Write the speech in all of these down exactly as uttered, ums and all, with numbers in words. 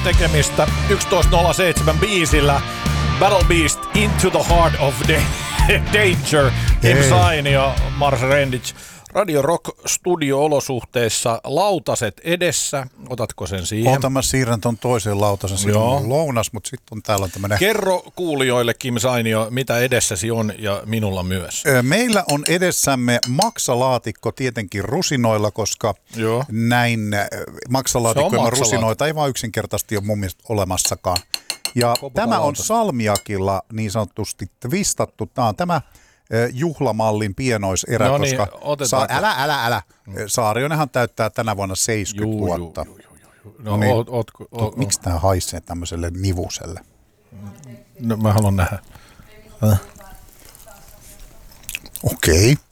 tekemistä yksitoista nolla seitsemän biisillä Battle Beast Into the Heart of the Danger. Kim Sain ja Mars Rendic. Radio Rock studio-olosuhteissa lautaset edessä. Otatko sen siihen? Otan, mä siirrän ton toisen lautasen. Siinä on lounas, mutta sitten on täällä on tämmönen... Kerro kuulijoille, Kim Sainio, mitä edessäsi on ja minulla myös. Meillä on edessämme maksalaatikko tietenkin rusinoilla, koska Joo. näin maksalaatikkoja rusinoita ei vaan yksinkertaisesti ole mun mielestä olemassakaan. Ja Koputa tämä lauta. On salmiakilla niin sanotusti twistattu. Tämä on tämä juhlamallin pienoiserä, no niin, koska saa, älä, älä, älä. Saarionenhan täyttää tänä vuonna seitsemänkymmentä juu, vuotta. Juu, juu, juu. No, niin, oot, oot, oot, oot. Miksi tämä haisee tämmöiselle nivuselle? No, mä haluan nähdä. Äh. Okei. Okay.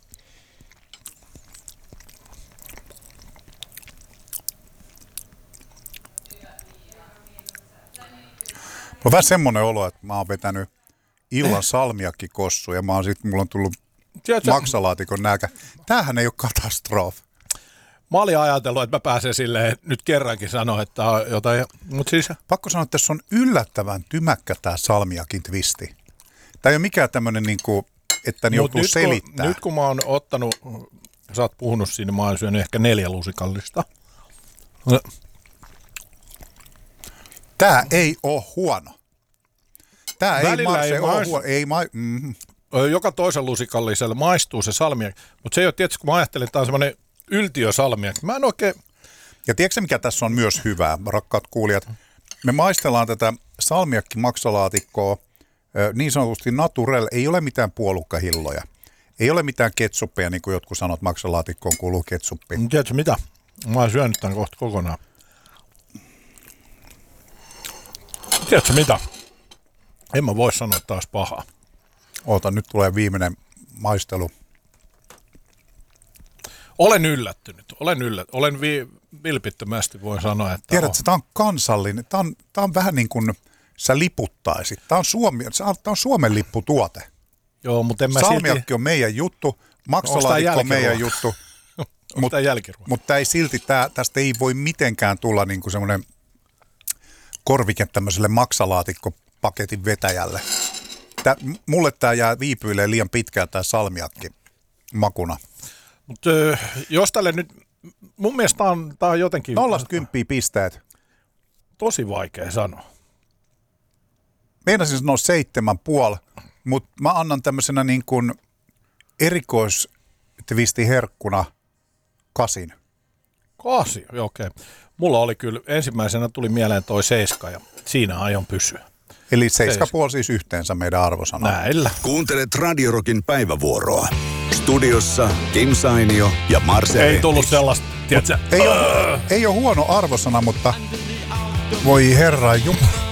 Mulla on vähän semmoinen olo, että mä oon vetänyt illan salmiakkikossu ja mä oon sit, mulla on tullut Tiedätkö, maksalaatikon nälkä. Tämähän ei ole katastrofi. Mä olin ajatellut, että mä pääsen silleen nyt kerrankin sanoa, että on jotain, mut siis... Pakko sanoa, että tässä on yllättävän tymäkkä tää salmiakin twisti. Tää ei ole mikään tämmönen niinku, että ne joutuu selittämään. Nyt kun mä oon ottanut, sä oot puhunut siinä, mä oon syönyt ehkä neljä lusikallista. Tää ei oo huono. Tää ei, ma- ei, mais... huo- ei ma- mm-hmm. Joka toisen lusikalliselle maistuu se salmiak, mutta se ei ole tietysti, kun mä ajattelen, että tämä on semmoinen yltiösalmiak. Mä en oikein... Ja tiedätkö mikä tässä on myös hyvää, rakkaat kuulijat? Me maistellaan tätä salmiakki-maksalaatikkoa niin sanotusti naturel, ei ole mitään puolukkahilloja. Ei ole mitään ketsuppeja, niin kuin jotkut sanot, maksalaatikkoon kuuluu ketsuppi. Tiedätkö mitä? Mä oon syönyt tämän kohta kokonaan. Tiedätkö mitä? En mä voi sanoa taas pahaa. Oota, nyt tulee viimeinen maistelu. Olen yllättynyt. Olen yllättynyt. Olen vi- vilpittömästi voin sanoa, että... Tiedätkö, tämä on kansallinen. Tämä on, tämä on vähän niin kuin sä liputtaisit. Tämä on, Suomi, tämä on Suomen lipputuote. Joo, mutta en mä salmiakki silti... on meidän juttu. Maksalaatikko on meidän juttu. Mutta mut ei silti, tää, tästä ei voi mitenkään tulla niin kuin semmoinen korvike tämmöiselle maksalaatikkopaketin vetäjälle. Tää, mulle tämä jää viipyilee liian pitkään tämä salmiakki makuna. Mutta jos tälle nyt, mun mielestä tämä on, tää on jotenkin... Nollasta kymppiä pisteet. Tosi vaikea sanoa. Meinasin sanoa seitsemän puoli, mutta mä annan tämmöisenä niin kuin erikoistwistiherkkuna kasin. Kasi, okei. Okay. Mulla oli kyllä, ensimmäisenä tuli mieleen toi seiska ja siinä aion pysyä. Eli seiska puoli siis yhteensä meidän arvosana. Näillä. Kuuntelet Radio Rockin päivävuoroa. Studiossa Kim Sainio ja Marcel. Ei tullut sellaista, tiedätkö? Ei ole, ei ole huono arvosana, mutta voi herra jumala.